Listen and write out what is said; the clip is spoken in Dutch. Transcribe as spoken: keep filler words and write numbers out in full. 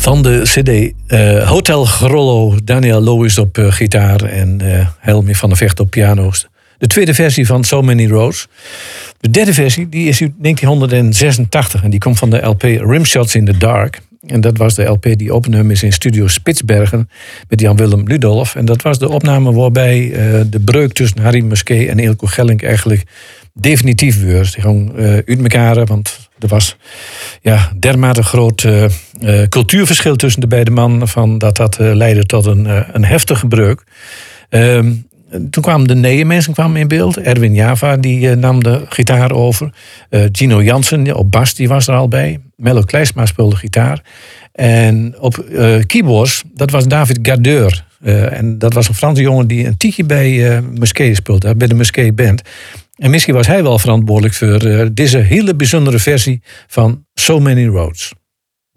Van de cd uh, Hotel Grollo, Daniel Lewis op uh, gitaar en uh, Helmi van der Vecht op piano's. De tweede versie van So Many Roads. De derde versie die is uit negentien zesentachtig en die komt van de L P Rimshots in the Dark. En dat was de L P die opgenomen is in studio Spitsbergen met Jan-Willem Ludolf. En dat was de opname waarbij uh, de breuk tussen Harry Musquet en Eelco Gelling eigenlijk definitief was. Die gewoon uh, uit elkaar, want er was ja, dermate groot uh, uh, cultuurverschil tussen de beide mannen van dat dat uh, leidde tot een, uh, een heftige breuk. Uh, toen kwamen de nieuwe mensen kwamen in beeld. Erwin Java die uh, nam de gitaar over. Uh, Gino Jansen op bas die was er al bij. Mello Kleisma speelde gitaar. En op uh, keyboards, dat was David Gardeur. Uh, en dat was een Franse jongen die een tientje bij uh, Musquet speelde, bij de Musquet Band. En misschien was hij wel verantwoordelijk voor uh, deze hele bijzondere versie van So Many Roads.